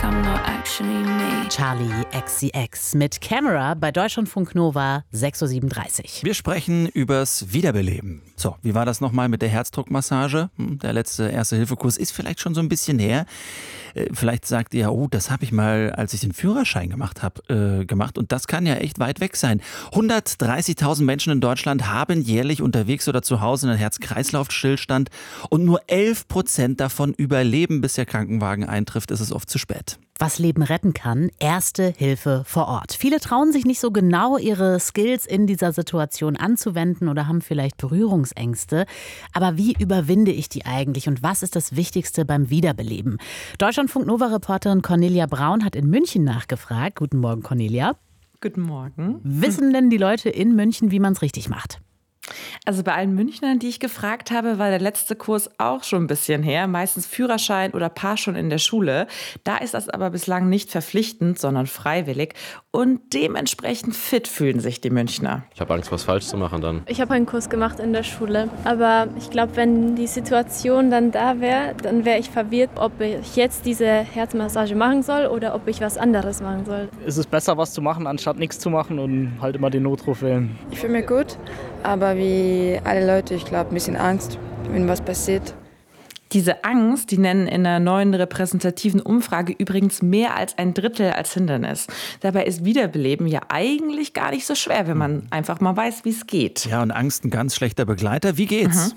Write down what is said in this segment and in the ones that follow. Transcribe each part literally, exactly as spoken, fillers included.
I'm not actually me. Charlie X C X mit Camera bei Deutschlandfunk Nova, sechs Uhr siebenunddreißig. Wir sprechen übers Wiederbeleben. So, wie war das nochmal mit der Herzdruckmassage? Hm, der letzte Erste-Hilfe-Kurs ist vielleicht schon so ein bisschen her. Äh, vielleicht sagt ihr, oh, das habe ich mal, als ich den Führerschein gemacht habe, äh, gemacht. Und das kann ja echt weit weg sein. hundertdreißigtausend Menschen in Deutschland haben jährlich unterwegs oder zu Hause einen Herz-Kreislauf-Stillstand. Und nur elf Prozent davon überleben, bis der Krankenwagen eintrifft. Ist es oft zu spät. Was Leben retten kann, Erste Hilfe vor Ort. Viele trauen sich nicht so genau, ihre Skills in dieser Situation anzuwenden oder haben vielleicht Berührungsängste. Aber wie überwinde ich die eigentlich und was ist das Wichtigste beim Wiederbeleben? Deutschlandfunk-Nova-Reporterin Cornelia Braun hat in München nachgefragt. Guten Morgen, Cornelia. Guten Morgen. Wissen denn die Leute in München, wie man es richtig macht? Also bei allen Münchnern, die ich gefragt habe, war der letzte Kurs auch schon ein bisschen her. Meistens Führerschein oder Paar schon in der Schule. Da ist das aber bislang nicht verpflichtend, sondern freiwillig. Und dementsprechend fit fühlen sich die Münchner. Ich habe Angst, was falsch zu machen dann. Ich habe einen Kurs gemacht in der Schule. Aber ich glaube, wenn die Situation dann da wäre, dann wäre ich verwirrt, ob ich jetzt diese Herzmassage machen soll oder ob ich was anderes machen soll. Es ist besser, was zu machen, anstatt nichts zu machen und halt immer den Notruf wählen. Ich fühle mich gut, aber wie alle Leute, ich glaube, ein bisschen Angst, wenn was passiert. Diese Angst, die nennen in einer neuen repräsentativen Umfrage übrigens mehr als ein Drittel als Hindernis. Dabei ist Wiederbeleben ja eigentlich gar nicht so schwer, wenn man einfach mal weiß, wie es geht. Ja, und Angst ein ganz schlechter Begleiter. Wie geht's? Mhm.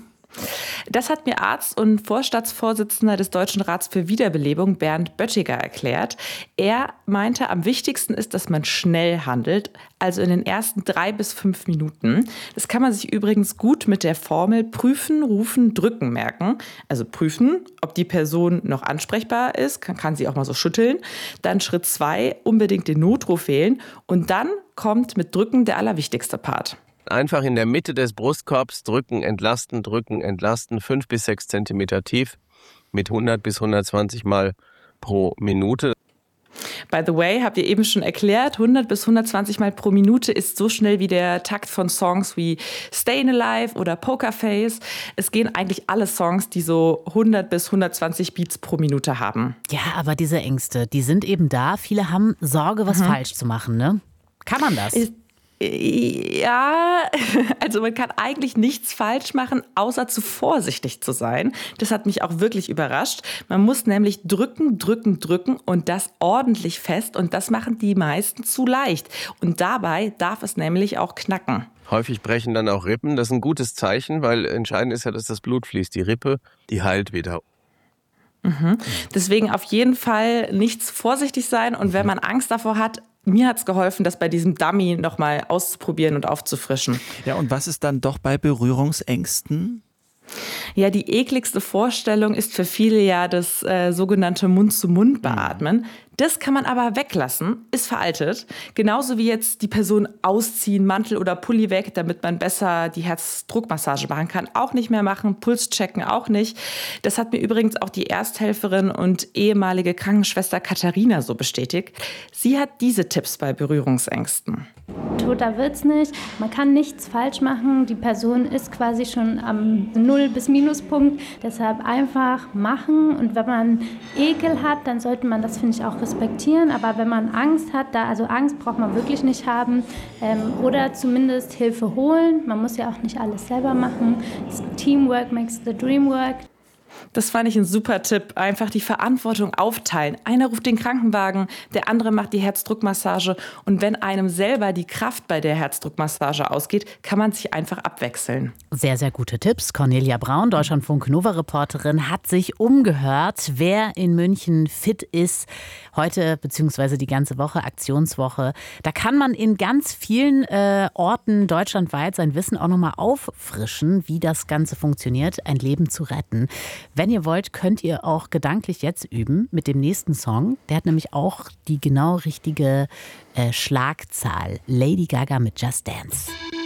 Das hat mir Arzt und Vorstandsvorsitzender des Deutschen Rats für Wiederbelebung Bernd Böttiger erklärt. Er meinte, am wichtigsten ist, dass man schnell handelt, also in den ersten drei bis fünf Minuten. Das kann man sich übrigens gut mit der Formel prüfen, rufen, drücken merken. Also prüfen, ob die Person noch ansprechbar ist, kann, kann sie auch mal so schütteln. Dann Schritt zwei, unbedingt den Notruf wählen. Und dann kommt mit Drücken der allerwichtigste Part. Einfach in der Mitte des Brustkorbs drücken, entlasten, drücken, entlasten, fünf bis sechs Zentimeter tief mit hundert bis hundertzwanzig Mal pro Minute. By the way, habt ihr eben schon erklärt, hundert bis hundertzwanzig Mal pro Minute ist so schnell wie der Takt von Songs wie Stayin' Alive oder Pokerface. Es gehen eigentlich alle Songs, die so hundert bis hundertzwanzig Beats pro Minute haben. Ja, aber diese Ängste, die sind eben da. Viele haben Sorge, was mhm. falsch zu machen, ne? Kann man das? Ist Ja, also man kann eigentlich nichts falsch machen, außer zu vorsichtig zu sein. Das hat mich auch wirklich überrascht. Man muss nämlich drücken, drücken, drücken und das ordentlich fest. Und das machen die meisten zu leicht. Und dabei darf es nämlich auch knacken. Häufig brechen dann auch Rippen. Das ist ein gutes Zeichen, weil entscheidend ist ja, dass das Blut fließt. Die Rippe, die heilt wieder. Mhm. Deswegen auf jeden Fall nichts vorsichtig sein. Und wenn man Angst davor hat, mir hat es geholfen, das bei diesem Dummy nochmal auszuprobieren und aufzufrischen. Ja, und was ist dann doch bei Berührungsängsten? Ja, die ekligste Vorstellung ist für viele ja das äh, sogenannte Mund-zu-Mund-Beatmen. Das kann man aber weglassen, ist veraltet. Genauso wie jetzt die Person ausziehen, Mantel oder Pulli weg, damit man besser die Herzdruckmassage machen kann. Auch nicht mehr machen, Puls checken auch nicht. Das hat mir übrigens auch die Ersthelferin und ehemalige Krankenschwester Katharina so bestätigt. Sie hat diese Tipps bei Berührungsängsten. Toter wird's nicht. Man kann nichts falsch machen. Die Person ist quasi schon am Null- bis Minuspunkt. Deshalb einfach machen. Und wenn man Ekel hat, dann sollte man das, finde ich, auch respektieren. Aber wenn man Angst hat, da, also Angst braucht man wirklich nicht haben. Ähm, oder zumindest Hilfe holen. Man muss ja auch nicht alles selber machen. Teamwork makes the dream work. Das fand ich ein super Tipp. Einfach die Verantwortung aufteilen. Einer ruft den Krankenwagen, der andere macht die Herzdruckmassage. Und wenn einem selber die Kraft bei der Herzdruckmassage ausgeht, kann man sich einfach abwechseln. Sehr, sehr gute Tipps. Cornelia Braun, Deutschlandfunk-Nova-Reporterin, hat sich umgehört, wer in München fit ist. Heute bzw. die ganze Woche, Aktionswoche. Da kann man in ganz vielen äh, Orten deutschlandweit sein Wissen auch nochmal auffrischen, wie das Ganze funktioniert, ein Leben zu retten. Wenn ihr wollt, könnt ihr auch gedanklich jetzt üben mit dem nächsten Song. Der hat nämlich auch die genau richtige äh, Schlagzahl. Lady Gaga mit Just Dance.